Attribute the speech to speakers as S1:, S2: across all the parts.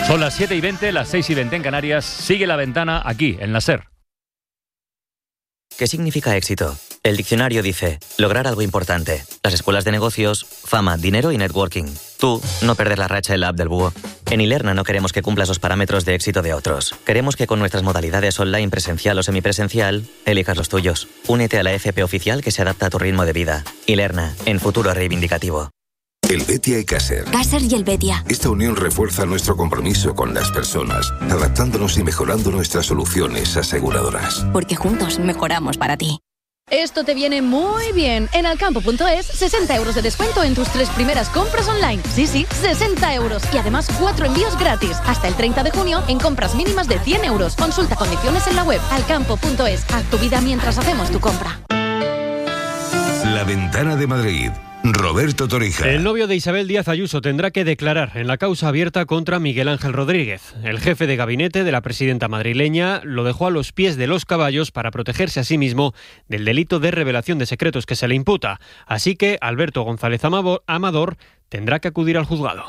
S1: Son las 7:20, las 6:20 en Canarias. Sigue La Ventana aquí, en la SER.
S2: ¿Qué significa éxito? El diccionario dice, lograr algo importante. Las escuelas de negocios, fama, dinero y networking. Tú, no perder la racha en la app del búho. En Ilerna no queremos que cumplas los parámetros de éxito de otros. Queremos que con nuestras modalidades online, presencial o semipresencial, elijas los tuyos. Únete a la FP oficial que se adapta a tu ritmo de vida. Ilerna, en futuro reivindicativo.
S3: El Betia y Caser.
S4: Caser y el Betia.
S3: Esta unión refuerza nuestro compromiso con las personas, adaptándonos y mejorando nuestras soluciones aseguradoras.
S4: Porque juntos mejoramos para ti.
S5: Esto te viene muy bien. En Alcampo.es, 60 euros de descuento en tus 3 primeras compras online. Sí, 60 euros. Y además 4 envíos gratis. Hasta el 30 de junio en compras mínimas de 100 euros. Consulta condiciones en la web. Alcampo.es. Haz tu vida mientras hacemos tu compra.
S3: La Ventana de Madrid. Roberto Torija.
S6: El novio de Isabel Díaz Ayuso tendrá que declarar en la causa abierta contra Miguel Ángel Rodríguez. El jefe de gabinete de la presidenta madrileña lo dejó a los pies de los caballos para protegerse a sí mismo del delito de revelación de secretos que se le imputa. Así que Alberto González Amador tendrá que acudir al juzgado.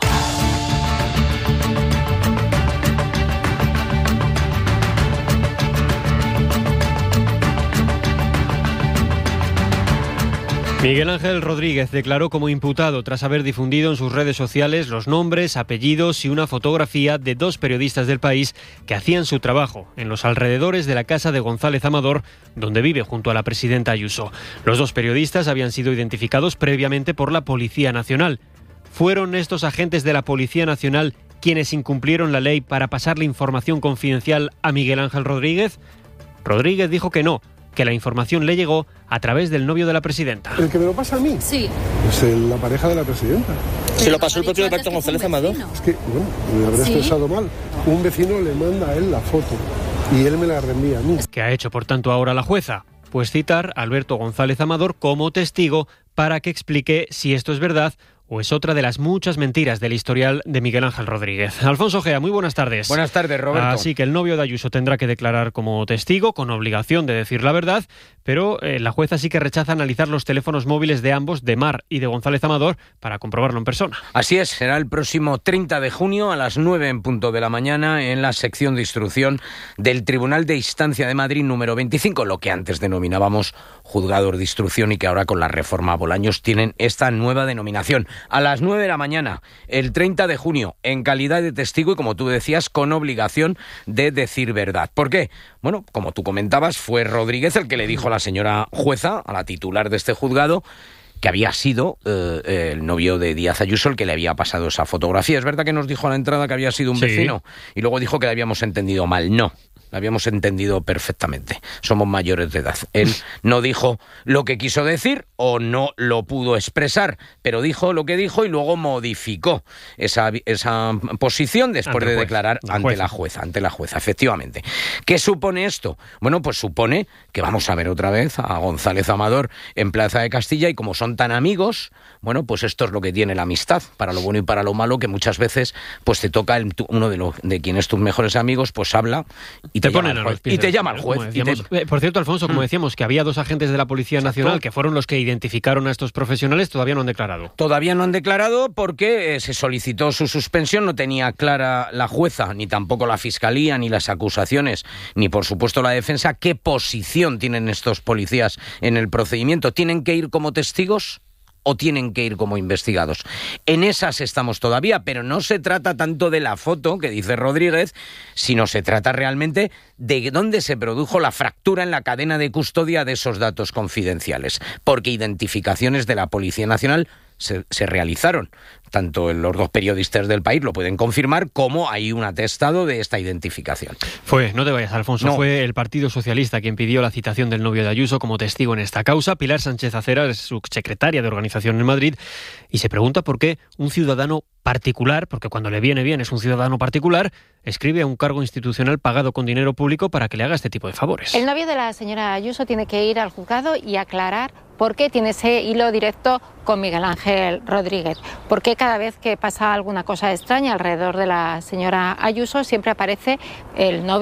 S6: Miguel Ángel Rodríguez declaró como imputado tras haber difundido en sus redes sociales los nombres, apellidos y una fotografía de 2 periodistas del país que hacían su trabajo en los alrededores de la casa de González Amador, donde vive junto a la presidenta Ayuso. Los 2 periodistas habían sido identificados previamente por la Policía Nacional. ¿Fueron estos agentes de la Policía Nacional quienes incumplieron la ley para pasarle información confidencial a Miguel Ángel Rodríguez? Rodríguez dijo que no, que la información le llegó a través del novio de la presidenta.
S7: ¿El que me lo pasa a mí?
S5: Sí.
S7: Es la pareja de la presidenta.
S8: ¿Se lo pasó el propio Alberto González Amador?
S7: Es que, me habré expresado mal. Un vecino le manda a él la foto y él me la reenvía a mí.
S6: ¿Qué ha hecho, por tanto, ahora la jueza? Pues citar a Alberto González Amador como testigo para que explique si esto es verdad o es otra de las muchas mentiras del historial de Miguel Ángel Rodríguez. Alfonso Gea, muy buenas tardes.
S9: Buenas tardes, Roberto.
S6: Así que el novio de Ayuso tendrá que declarar como testigo, con obligación de decir la verdad, pero la jueza sí que rechaza analizar los teléfonos móviles de ambos, de Mar y de González Amador, para comprobarlo en persona.
S9: Así es, será el próximo 30 de junio a las 9 en punto de la mañana en la sección de instrucción del Tribunal de Instancia de Madrid número 25, lo que antes denominábamos juzgados de instrucción y que ahora con la reforma Bolaños tienen esta nueva denominación. A las 9 de la mañana, el 30 de junio, en calidad de testigo y, como tú decías, con obligación de decir verdad. ¿Por qué? Bueno, como tú comentabas, fue Rodríguez el que le dijo a la señora jueza, a la titular de este juzgado, que había sido el novio de Díaz Ayuso el que le había pasado esa fotografía. Es verdad que nos dijo a la entrada que había sido un vecino y luego dijo que le habíamos entendido mal. No. Lo habíamos entendido perfectamente. Somos mayores de edad. Él no dijo lo que quiso decir o no lo pudo expresar, pero dijo lo que dijo y luego modificó esa posición después de declarar ante la jueza, efectivamente. ¿Qué supone esto? Bueno, pues supone que vamos a ver otra vez a González Amador en Plaza de Castilla y como son tan amigos, bueno, pues esto es lo que tiene la amistad, para lo bueno y para lo malo, que muchas veces pues te toca uno de quien es tus mejores amigos, pues habla y te ponen a los pies y te llama el juez.
S6: Por cierto, Alfonso, como decíamos, que había 2 agentes de la Policía Nacional que fueron los que identificaron a estos profesionales, todavía no han declarado.
S9: Todavía no han declarado porque se solicitó su suspensión, no tenía clara la jueza, ni tampoco la Fiscalía, ni las acusaciones, ni por supuesto la defensa, qué posición tienen estos policías en el procedimiento. ¿Tienen que ir como testigos o tienen que ir como investigados? En esas estamos todavía, pero no se trata tanto de la foto que dice Rodríguez, sino se trata realmente de dónde se produjo la fractura en la cadena de custodia de esos datos confidenciales, porque identificaciones de la Policía Nacional se realizaron. Tanto los 2 periodistas del país lo pueden confirmar, como hay un atestado de esta identificación.
S6: No te vayas, Alfonso, fue el Partido Socialista quien pidió la citación del novio de Ayuso como testigo en esta causa. Pilar Sánchez Acera es subsecretaria de Organización en Madrid y se pregunta por qué un ciudadano particular, porque cuando le viene bien es un ciudadano particular, escribe a un cargo institucional pagado con dinero público para que le haga este tipo de favores.
S10: El novio de la señora Ayuso tiene que ir al juzgado y aclarar por qué tiene ese hilo directo con Miguel Ángel Rodríguez. ¿Por qué cada vez que pasa alguna cosa extraña alrededor de la señora Ayuso siempre aparece el novio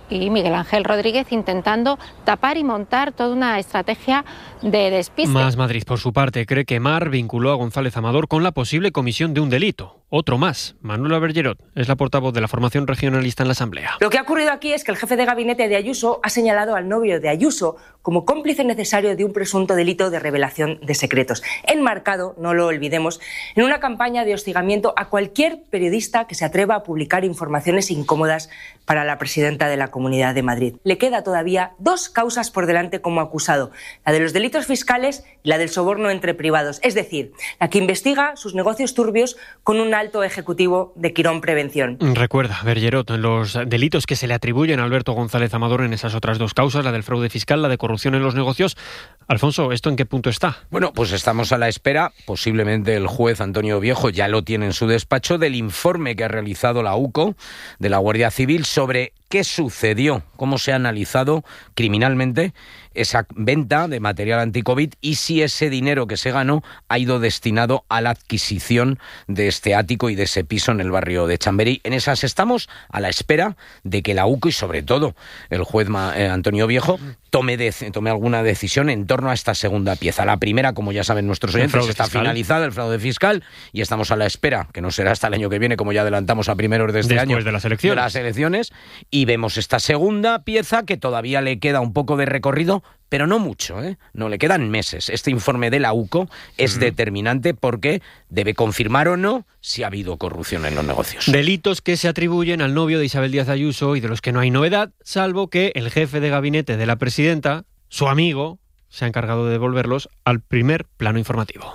S10: y Miguel Ángel Rodríguez intentando tapar y montar toda una estrategia de despiste.
S6: Más Madrid, por su parte, cree que Mar vinculó a González Amador con la posible comisión de un delito. Otro más. Manuela Bergerot es la portavoz de la formación regionalista en la Asamblea.
S11: Lo que ha ocurrido aquí es que el jefe de gabinete de Ayuso ha señalado al novio de Ayuso como cómplice necesario de un presunto delito de revelación de secretos, enmarcado, no lo olvidemos, en una campaña de hostigamiento a cualquier periodista que se atreva a publicar informaciones incómodas para la presidenta de la Comunidad de Madrid. Le queda todavía 2 causas por delante como acusado, la de los delitos fiscales y la del soborno entre privados, es decir, la que investiga sus negocios turbios con un alto ejecutivo de Quirón Prevención.
S6: Recuerda, Bergerot, los delitos que se le atribuyen a Alberto González Amador en esas otras 2 causas, la del fraude fiscal, la de corrupción en los negocios. Alfonso, ¿esto en qué punto está?
S9: Bueno, pues estamos a la espera, posiblemente el juez Antonio Viejo ya lo tiene en su despacho, del informe que ha realizado la UCO de la Guardia Civil sobre qué sucedió, cómo se ha analizado criminalmente esa venta de material anticovid y si ese dinero que se ganó ha ido destinado a la adquisición de este ático y de ese piso en el barrio de Chamberí. En esas estamos a la espera de que la UCO y sobre todo el juez Antonio Viejo tome alguna decisión en torno a esta segunda pieza. La primera, como ya saben nuestros oyentes, está finalizada, el fraude fiscal, y estamos a la espera, que no será hasta el año que viene, como ya adelantamos a primeros de este año,
S6: después de las elecciones,
S9: y vemos esta segunda pieza que todavía le queda un poco de recorrido, pero no mucho, ¿eh? No, le quedan meses. Este informe de la UCO es determinante porque debe confirmar o no si ha habido corrupción en los negocios.
S6: Delitos que se atribuyen al novio de Isabel Díaz Ayuso y de los que no hay novedad, salvo que el jefe de gabinete de la presidenta, su amigo, se ha encargado de devolverlos al primer plano informativo.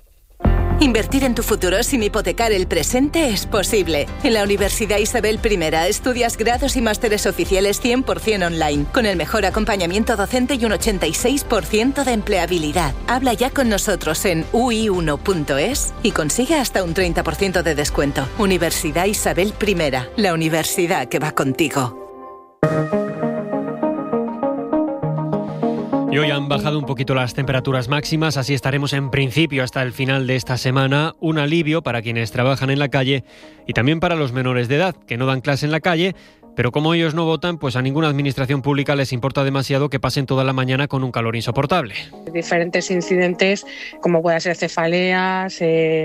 S12: Invertir en tu futuro sin hipotecar el presente es posible. En la Universidad Isabel I estudias grados y másteres oficiales 100% online, con el mejor acompañamiento docente y un 86% de empleabilidad. Habla ya con nosotros en ui1.es y consigue hasta un 30% de descuento. Universidad Isabel I, la universidad que va contigo.
S6: Y hoy han bajado un poquito las temperaturas máximas, así estaremos en principio hasta el final de esta semana. Un alivio para quienes trabajan en la calle y también para los menores de edad, que no dan clase en la calle, pero como ellos no votan, pues a ninguna administración pública les importa demasiado que pasen toda la mañana con un calor insoportable.
S13: Diferentes incidentes, como pueden ser cefaleas,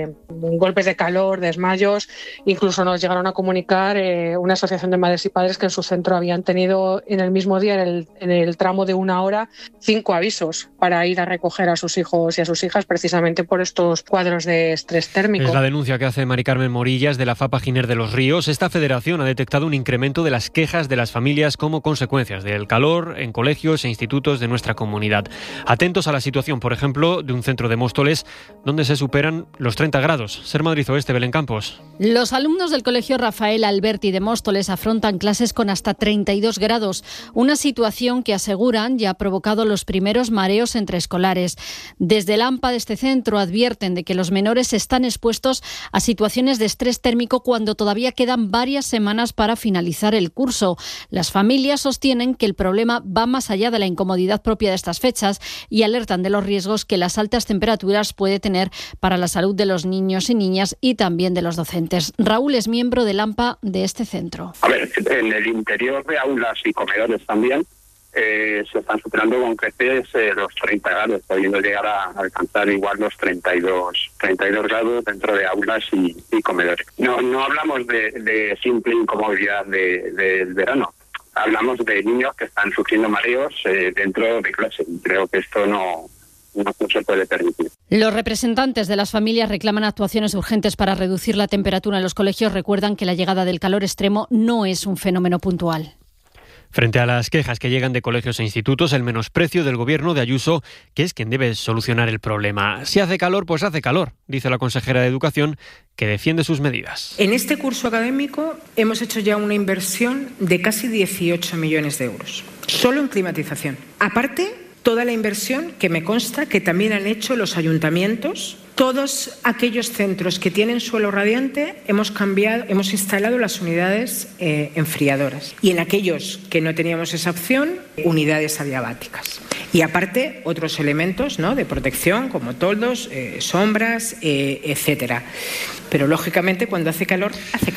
S13: golpes de calor, desmayos. Incluso nos llegaron a comunicar una asociación de madres y padres que en su centro habían tenido en el mismo día, en el tramo de 1 hora, 5 avisos para ir a recoger a sus hijos y a sus hijas precisamente por estos cuadros de estrés térmico.
S6: Es la denuncia que hace Mari Carmen Morillas de la FAPA Giner de los Ríos. Esta federación ha detectado un incremento de las quejas de las familias como consecuencias del calor en colegios e institutos de nuestra comunidad. Atentos a la situación, por ejemplo, de un centro de Móstoles donde se superan los 30 grados. Ser Madrid Oeste, Belén Campos.
S5: Los alumnos del Colegio Rafael Alberti de Móstoles afrontan clases con hasta 32 grados, una situación que aseguran ya ha provocado los primeros mareos entre escolares. Desde el AMPA de este centro advierten de que los menores están expuestos a situaciones de estrés térmico cuando todavía quedan varias semanas para finalizar el curso. Las familias sostienen que el problema va más allá de la incomodidad propia de estas fechas y alertan de los riesgos que las altas temperaturas puede tener para la salud de los niños y niñas y también de los docentes. Raúl es miembro del AMPA de este centro.
S14: A ver, en el interior de aulas y comedores también se están superando con creces los 30 grados, pudiendo llegar a alcanzar igual los 32 grados dentro de aulas y comedores. No hablamos de simple incomodidad del verano, hablamos de niños que están sufriendo mareos dentro de clase. Creo que esto no se puede permitir.
S5: Los representantes de las familias reclaman actuaciones urgentes para reducir la temperatura en los colegios. Recuerdan que la llegada del calor extremo no es un fenómeno puntual.
S6: Frente a las quejas que llegan de colegios e institutos, el menosprecio del gobierno de Ayuso, que es quien debe solucionar el problema. Si hace calor, pues hace calor, dice la consejera de Educación, que defiende sus medidas.
S15: En este curso académico hemos hecho ya una inversión de casi 18 millones de euros, solo en climatización. Aparte, toda la inversión que me consta que también han hecho los ayuntamientos. Todos aquellos centros que tienen suelo radiante hemos instalado las unidades enfriadoras. Y en aquellos que no teníamos esa opción, unidades adiabáticas. Y aparte, otros elementos, ¿no?, de protección, como toldos, sombras, etcétera. Pero lógicamente, cuando hace calor, hace calor.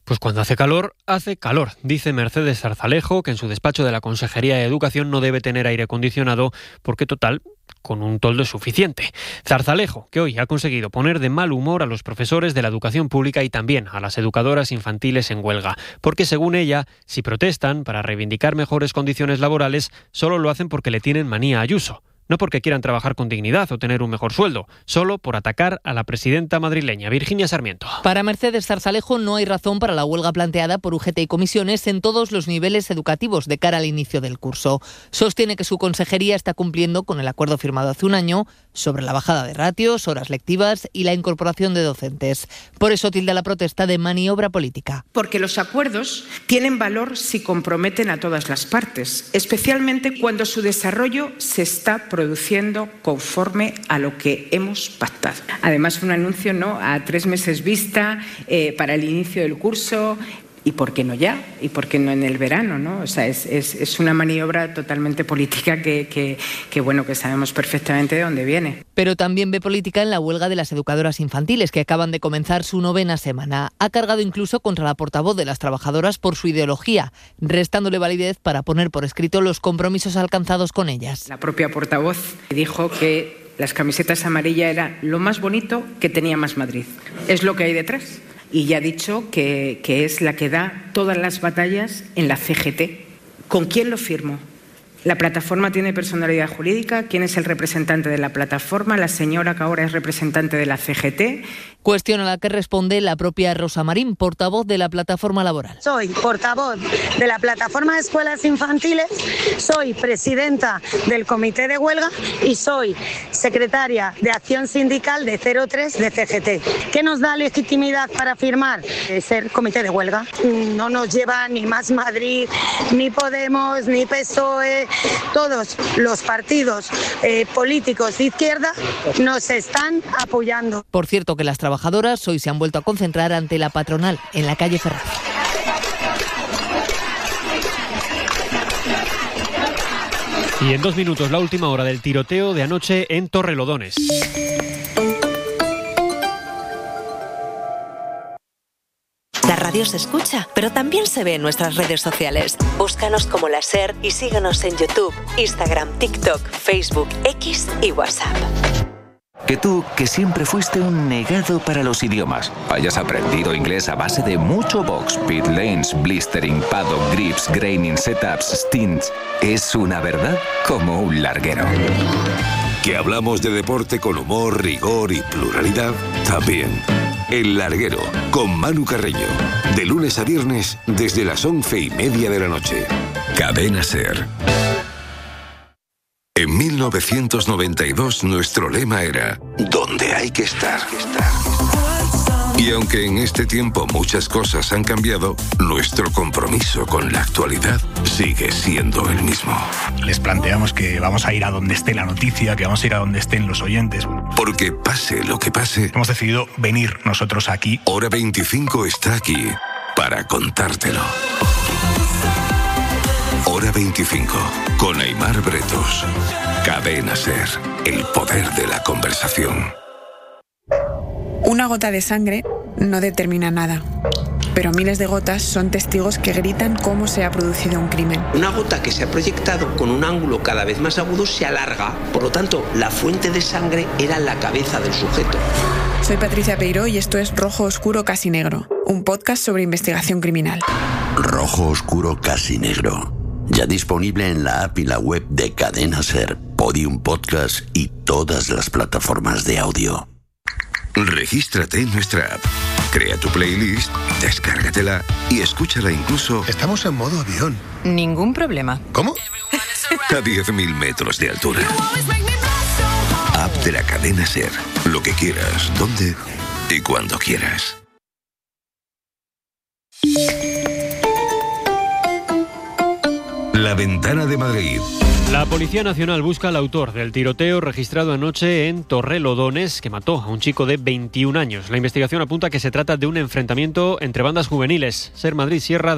S6: Pues cuando hace calor, dice Mercedes Zarzalejo, que en su despacho de la Consejería de Educación no debe tener aire acondicionado porque, total, con un toldo es suficiente. Zarzalejo, que hoy ha conseguido poner de mal humor a los profesores de la educación pública y también a las educadoras infantiles en huelga, porque según ella, si protestan para reivindicar mejores condiciones laborales, solo lo hacen porque le tienen manía a Ayuso. No porque quieran trabajar con dignidad o tener un mejor sueldo, solo por atacar a la presidenta madrileña, Virginia Sarmiento.
S16: Para Mercedes Zarzalejo no hay razón para la huelga planteada por UGT y comisiones en todos los niveles educativos de cara al inicio del curso. Sostiene que su consejería está cumpliendo con el acuerdo firmado hace un año sobre la bajada de ratios, horas lectivas y la incorporación de docentes. Por eso tilda la protesta de maniobra política.
S15: Porque los acuerdos tienen valor si comprometen a todas las partes, especialmente cuando su desarrollo se está produciendo conforme a lo que hemos pactado. Además, un anuncio a 3 meses vista para el inicio del curso. ¿Y por qué no ya? ¿Y por qué no en el verano? ¿No? O sea, es una maniobra totalmente política que sabemos perfectamente de dónde viene.
S16: Pero también ve política en la huelga de las educadoras infantiles, que acaban de comenzar su 9ª semana. Ha cargado incluso contra la portavoz de las trabajadoras por su ideología, restándole validez para poner por escrito los compromisos alcanzados con ellas.
S15: La propia portavoz dijo que las camisetas amarillas era lo más bonito que tenía Más Madrid. Es lo que hay detrás. Y ya ha dicho que es la que da todas las batallas en la CGT. ¿Con quién lo firmo? ¿La plataforma tiene personalidad jurídica? ¿Quién es el representante de la plataforma? ¿La señora que ahora es representante de la CGT?
S16: Cuestión a la que responde la propia Rosa Marín, portavoz de la plataforma laboral.
S17: Soy portavoz de la plataforma de escuelas infantiles, soy presidenta del comité de huelga y soy secretaria de acción sindical de 03 de CGT. ¿Qué nos da legitimidad para firmar? Ser comité de huelga. No nos lleva ni Más Madrid, ni Podemos, ni PSOE. Todos los partidos políticos de izquierda nos están apoyando.
S16: Por cierto, que las trabajadoras hoy se han vuelto a concentrar ante la patronal en la calle Ferraz.
S6: Y en 2 minutos, la última hora del tiroteo de anoche en Torrelodones.
S18: La radio se escucha, pero también se ve en nuestras redes sociales. Búscanos como La SER y síguenos en YouTube, Instagram, TikTok, Facebook, X y WhatsApp.
S19: Que tú, que siempre fuiste un negado para los idiomas, hayas aprendido inglés a base de mucho box, pit lanes, blistering, paddock, grips, graining, setups, stints, es una verdad como un larguero.
S3: Que hablamos de deporte con humor, rigor y pluralidad, también. El Larguero, con Manu Carreño. De lunes a viernes, desde las 11:30 de la noche. Cadena SER. En 1992 nuestro lema era ¿dónde hay que estar? Y aunque en este tiempo muchas cosas han cambiado, nuestro compromiso con la actualidad sigue siendo el mismo.
S20: Les planteamos que vamos a ir a donde esté la noticia, que vamos a ir a donde estén los oyentes.
S3: Porque pase lo que pase,
S20: hemos decidido venir nosotros aquí.
S3: Hora 25 está aquí para contártelo. Hora 25, con Aimar Bretos. Cadena SER, el poder de la conversación.
S21: Una gota de sangre no determina nada, pero miles de gotas son testigos que gritan cómo se ha producido un crimen.
S22: Una gota que se ha proyectado con un ángulo cada vez más agudo se alarga, por lo tanto, la fuente de sangre era la cabeza del sujeto.
S21: Soy Patricia Peiró y esto es Rojo Oscuro Casi Negro, un podcast sobre investigación criminal.
S23: Rojo Oscuro Casi Negro, ya disponible en la app y la web de Cadena SER, Podium Podcast y todas las plataformas de audio.
S3: Regístrate en nuestra app, crea tu playlist, descárgatela y escúchala incluso...
S7: Estamos en modo avión.
S24: Ningún problema.
S7: ¿Cómo?
S3: A 10.000 metros de altura. App de la Cadena SER. Lo que quieras, donde y cuando quieras. La Ventana de Madrid.
S6: La Policía Nacional busca al autor del tiroteo registrado anoche en Torrelodones, que mató a un chico de 21 años. La investigación apunta que se trata de un enfrentamiento entre bandas juveniles. SER Madrid Sierra.